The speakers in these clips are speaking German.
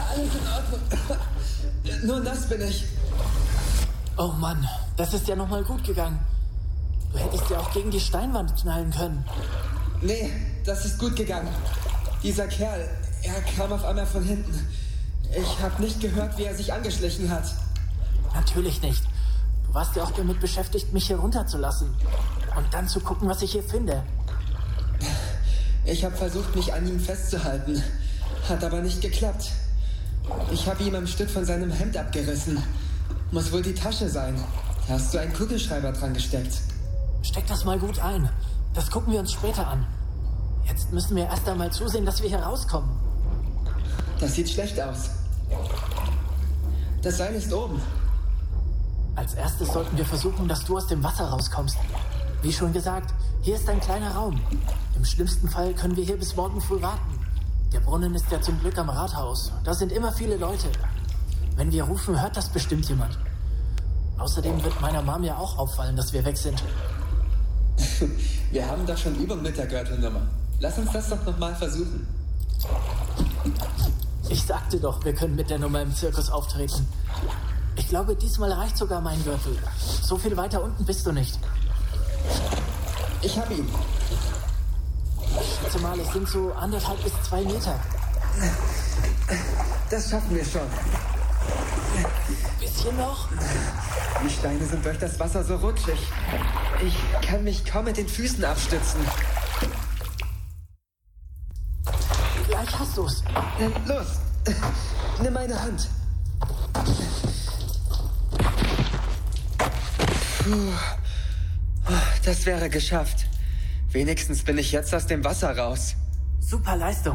Alles in Ordnung. Nur nass bin ich. Oh Mann, das ist ja nochmal gut gegangen. Du hättest ja auch gegen die Steinwand knallen können. Nee, das ist gut gegangen. Dieser Kerl, er kam auf einmal von hinten. Ich habe nicht gehört, wie er sich angeschlichen hat. Natürlich nicht. Du warst ja auch damit beschäftigt, mich hier runterzulassen. Und dann zu gucken, was ich hier finde. Ich habe versucht, mich an ihm festzuhalten. Hat aber nicht geklappt. Ich habe ihm ein Stück von seinem Hemd abgerissen. Muss wohl die Tasche sein. Da hast du einen Kugelschreiber dran gesteckt. Steck das mal gut ein. Das gucken wir uns später an. Jetzt müssen wir erst einmal zusehen, dass wir hier rauskommen. Das sieht schlecht aus. Das Seil ist oben. Als erstes sollten wir versuchen, dass du aus dem Wasser rauskommst. Wie schon gesagt, hier ist ein kleiner Raum. Im schlimmsten Fall können wir hier bis morgen früh warten. Der Brunnen ist ja zum Glück am Rathaus. Da sind immer viele Leute. Wenn wir rufen, hört das bestimmt jemand. Außerdem wird meiner Mom ja auch auffallen, dass wir weg sind. Wir haben doch schon Übung mit der Gürtelnummer. Lass uns das doch nochmal versuchen. Ich sagte doch, wir können mit der Nummer im Zirkus auftreten. Ich glaube, diesmal reicht sogar mein Gürtel. So viel weiter unten bist du nicht. Ich hab ihn. Ich schätze mal, es sind so 1,5 bis 2 Meter. Das schaffen wir schon. Bisschen noch? Die Steine sind durch das Wasser so rutschig. Ich kann mich kaum mit den Füßen abstützen. Gleich hast du's. Los, nimm meine Hand. Puh. Das wäre geschafft. Wenigstens bin ich jetzt aus dem Wasser raus. Super Leistung.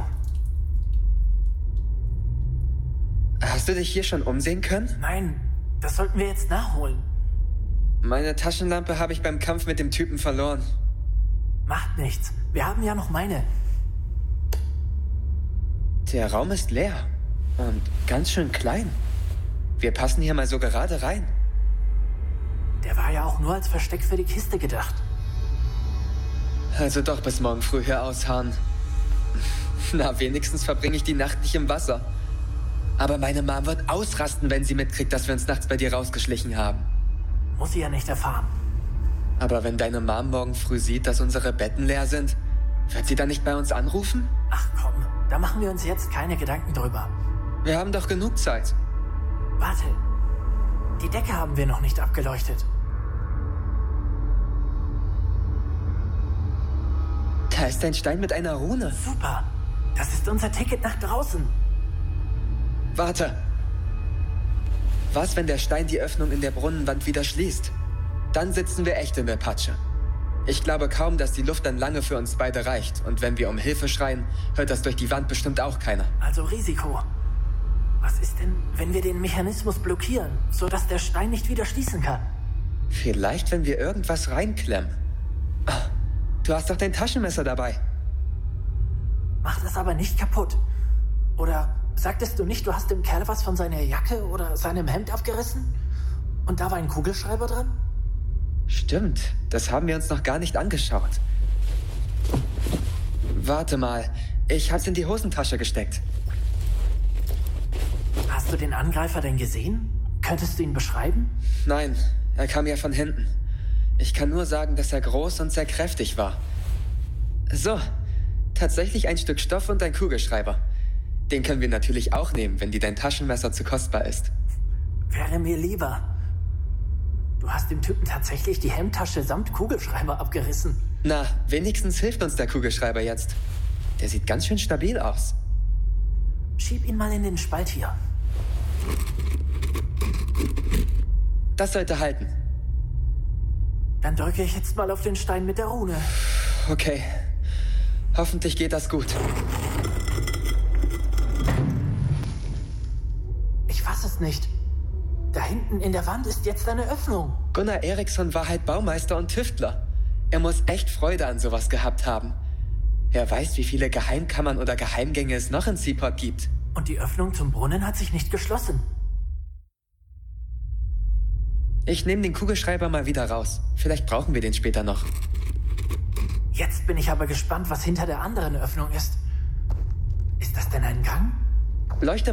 Hast du dich hier schon umsehen können? Nein, das sollten wir jetzt nachholen. Meine Taschenlampe habe ich beim Kampf mit dem Typen verloren. Macht nichts. Wir haben ja noch meine. Der Raum ist leer und ganz schön klein. Wir passen hier mal so gerade rein. Der war ja auch nur als Versteck für die Kiste gedacht. Also doch bis morgen früh hier ausharren. Na, wenigstens verbringe ich die Nacht nicht im Wasser. Aber meine Mom wird ausrasten, wenn sie mitkriegt, dass wir uns nachts bei dir rausgeschlichen haben. Muss sie ja nicht erfahren. Aber wenn deine Mom morgen früh sieht, dass unsere Betten leer sind, wird sie dann nicht bei uns anrufen? Ach komm, da machen wir uns jetzt keine Gedanken drüber. Wir haben doch genug Zeit. Warte, die Decke haben wir noch nicht abgeleuchtet. Da ist ein Stein mit einer Rune. Super, das ist unser Ticket nach draußen. Warte. Was, wenn der Stein die Öffnung in der Brunnenwand wieder schließt? Dann sitzen wir echt in der Patsche. Ich glaube kaum, dass die Luft dann lange für uns beide reicht. Und wenn wir um Hilfe schreien, hört das durch die Wand bestimmt auch keiner. Also Risiko. Was ist denn, wenn wir den Mechanismus blockieren, sodass der Stein nicht wieder schließen kann? Vielleicht, wenn wir irgendwas reinklemmen. Ah, du hast doch dein Taschenmesser dabei. Mach das aber nicht kaputt. Oder sagtest du nicht, du hast dem Kerl was von seiner Jacke oder seinem Hemd abgerissen? Und da war ein Kugelschreiber dran? Stimmt, das haben wir uns noch gar nicht angeschaut. Warte mal, ich hab's in die Hosentasche gesteckt. Hast du den Angreifer denn gesehen? Könntest du ihn beschreiben? Nein, er kam ja von hinten. Ich kann nur sagen, dass er groß und sehr kräftig war. So, tatsächlich ein Stück Stoff und ein Kugelschreiber. Den können wir natürlich auch nehmen, wenn dir dein Taschenmesser zu kostbar ist. Wäre mir lieber. Du hast dem Typen tatsächlich die Hemdtasche samt Kugelschreiber abgerissen. Na, wenigstens hilft uns der Kugelschreiber jetzt. Der sieht ganz schön stabil aus. Schieb ihn mal in den Spalt hier. Das sollte halten. Dann drücke ich jetzt mal auf den Stein mit der Rune. Okay. Hoffentlich geht das gut. Ich fass es nicht. Da hinten in der Wand ist jetzt eine Öffnung. Gunnar Eriksson war halt Baumeister und Tüftler. Er muss echt Freude an sowas gehabt haben. Wer weiß, wie viele Geheimkammern oder Geheimgänge es noch in Seaport gibt. Und die Öffnung zum Brunnen hat sich nicht geschlossen. Ich nehme den Kugelschreiber mal wieder raus. Vielleicht brauchen wir den später noch. Jetzt bin ich aber gespannt, was hinter der anderen Öffnung ist. Ist das denn ein Gang? Leuchte